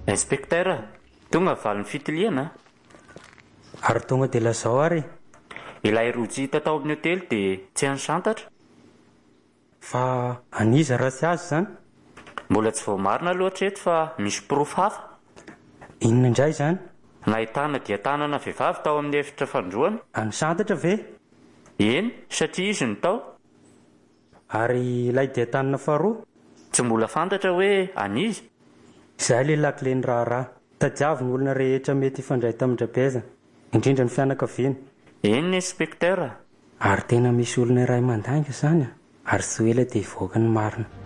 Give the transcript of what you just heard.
Inspektera, tonga valin'ny fitiliana. Ary tonga dia lazao ary. Ilay rojo hita tao amin'ny hotely dia tsy any-santatra. Fa aniza raha tsy azy izany? Mbola tsy voamarina loatra eto fa misy porofo hafa. Inona indray izany? Nahitana dia tanana vehivavy tao amin'ny efitra fandroana. Any-santatra ve? Eny, satria izy no tao. Ary ilay dia tanana faharoa? Tsy mbola fantatra hoe aniza. Izay ilay lakile ny raharaha. Tadiavy ny olona rehetra mety ifandray tamin-drabezana, indrindra ny fianakaviana. Eny, inspektera. Ary tena misy olona iray mandainga izany, ary tsy ela dia hivoaka ny marina.